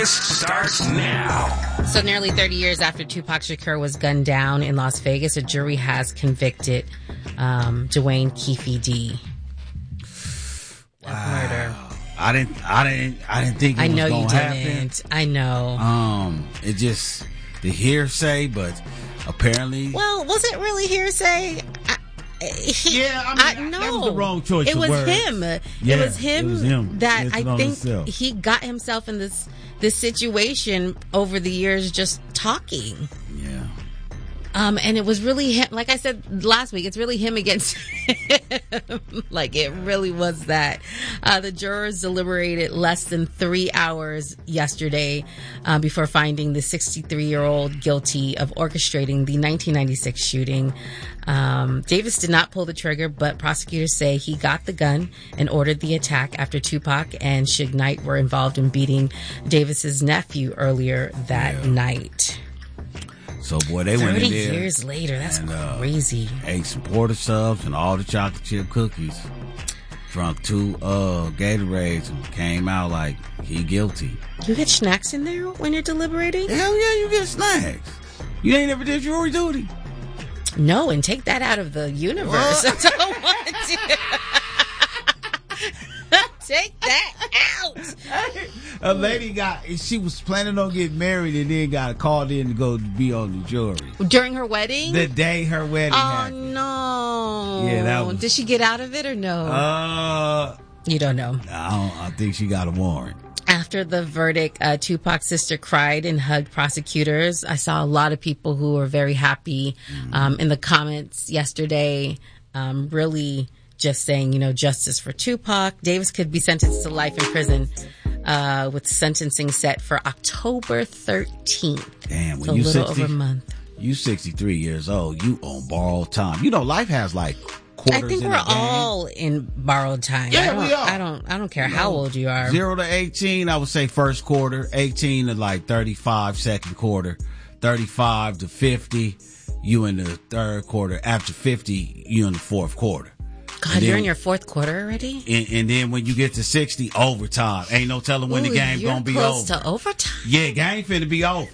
Vegas starts now. So nearly 30 years after Tupac Shakur was gunned down in Las Vegas, a jury has convicted Dwayne Keefe D of murder. I didn't think it was going to happen. I know. It just the hearsay, but apparently. Well, was it really hearsay? That was the wrong choice. It of was words. him. Yeah, it was him that I think himself. he got himself in this situation over the years just talking. Yeah. And it was really him. Like I said last week, it's really him against him. Like it really was that. The jurors deliberated less than 3 hours yesterday before finding the 63-year-old guilty of orchestrating the 1996 shooting. Davis did not pull the trigger, but prosecutors say he got the gun and ordered the attack after Tupac and Suge Knight were involved in beating Davis's nephew earlier that night. So, boy, they went in there. 30 years later, that's crazy. Ate some porter subs and all the chocolate chip cookies. Drunk 2 Gatorades and came out like he guilty. You get snacks in there when you're deliberating? Hell yeah, you get snacks. You ain't never did jury duty. No, and take that out of the universe. I don't want to. Take that out. A lady she was planning on getting married and then got called in to go be on the jury. During her wedding? The day her wedding happened. Oh, no. Yeah, that was... Did she get out of it or no? You don't know. I think she got a warrant. After the verdict, Tupac's sister cried and hugged prosecutors. I saw a lot of people who were very happy in the comments yesterday, really just saying, justice for Tupac. Davis could be sentenced to life in prison with sentencing set for October 13th. Damn, when so you a little over a month. You 63 years old. You on borrowed time. Life has like quarters. I think in we're the game. all in borrowed time. Yeah, we are. I don't care how old you are. 0 to 18, I would say first quarter. 18 to like 35, second quarter. 35 to 50, you in the third quarter. After 50, you in the fourth quarter. God, you're in your fourth quarter already? And then when you get to 60, overtime. Ain't no telling when the game gonna be over. Close to overtime? Yeah, game finna be over.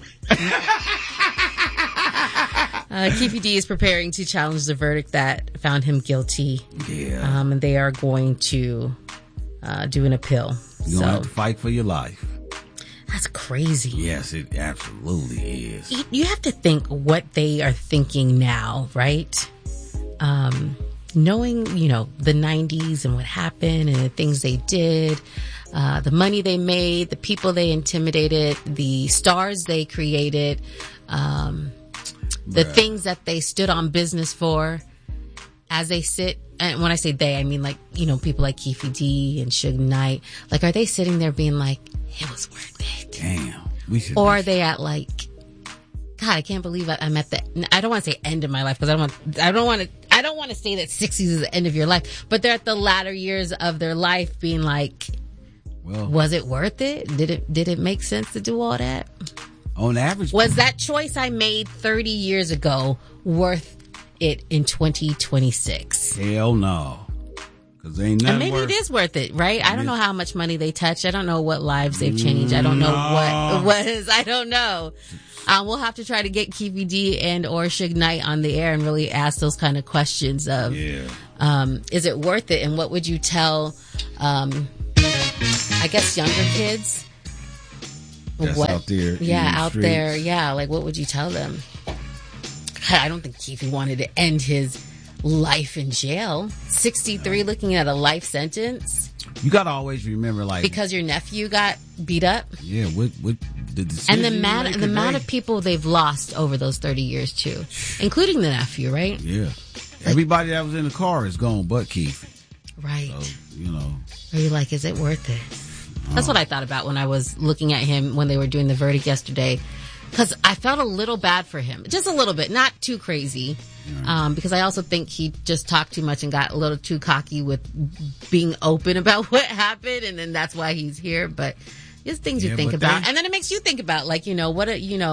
Keefe D is preparing to challenge the verdict that found him guilty. Yeah. And they are going to do an appeal. You're gonna have to fight for your life. That's crazy. Yes, it absolutely is. You have to think what they are thinking now, right? Knowing, the 90s and what happened and the things they did, the money they made, the people they intimidated, the stars they created, the things that they stood on business for as they sit. And when I say they, I mean people like Keefe D and Suge Knight. Like, are they sitting there being like, it was worth it? Damn. Or are they at like, God, I can't believe I'm at the, I don't want to say end of my life because I don't want to say that 60s is the end of your life, but they're at the latter years of their life being like, well, was it worth it? Did it make sense to do all that? On average. Was that choice I made 30 years ago worth it in 2026? Hell no. Cause ain't nothing and maybe it is worth it, right? I don't know how much money they touched. I don't know what lives they've changed. I don't know what was. I don't know. We'll have to try to get Keefe D and or Suge Knight on the air and really ask those kind of questions of, is it worth it? And what would you tell, I guess, younger kids? That's out there. Yeah, out there. Yeah, like what would you tell them? I don't think Keefe wanted to end his life in jail. 63, looking at a life sentence. You got to always remember, like, because your nephew got beat up. Yeah, with the decision. And the amount of people they've lost over those 30 years too, including the nephew, right? Yeah, everybody that was in the car is gone, but Keefe. Right. So, Are you like, is it worth it? That's what I thought about when I was looking at him when they were doing the verdict yesterday. Because I felt a little bad for him. Just a little bit. Not too crazy. Because I also think he just talked too much and got a little too cocky with being open about what happened. And then that's why he's here. But just things you think about. And then it makes you think about, like, in what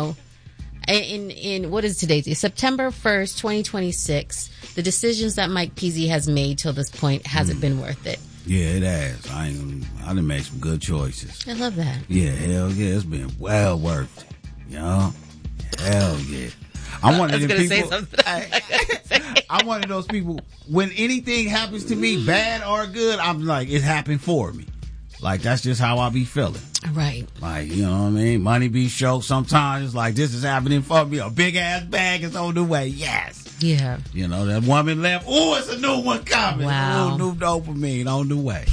is today's? September 1st, 2026. The decisions that Mike Peasy has made till this point hasn't been worth it. Yeah, it has. I done made some good choices. I love that. Yeah, hell yeah, it's been well worth it. You know? Hell yeah. I'm one of them people. I'm one of those people. When anything happens to me, bad or good, I'm like, it happened for me. Like, that's just how I be feeling. Right. Like, you know what I mean? Money be show. Sometimes it's like, this is happening for me. A big ass bag is on the way. Yes. Yeah. You know, that woman left. Oh, it's a new one coming. Wow. Oh, new dopamine on the way.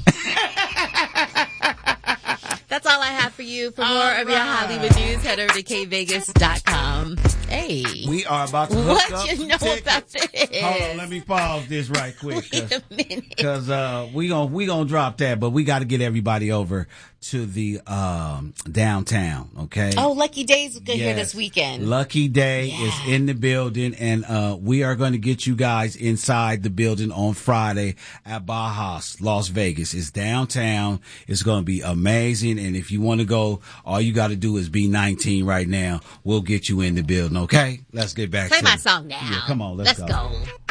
That's all I have for you. For more of your Hollywood news, head over to kvegas.com. Hey. We are about to hook up. What you know about this? Hold on, let me pause this right quick. Wait a minute. Because we gonna drop that, but we got to get everybody over to the downtown, okay? Oh, Lucky Day's good here Yes. this weekend. Lucky Day is in the building, and we are going to get you guys inside the building on Friday at Bajas, Las Vegas. It's downtown. It's going to be amazing, and if you want to go, all you got to do is be 19 right now. We'll get you in the building, okay? Let's get back Play to my it. song now. Yeah, come on, let's go. go.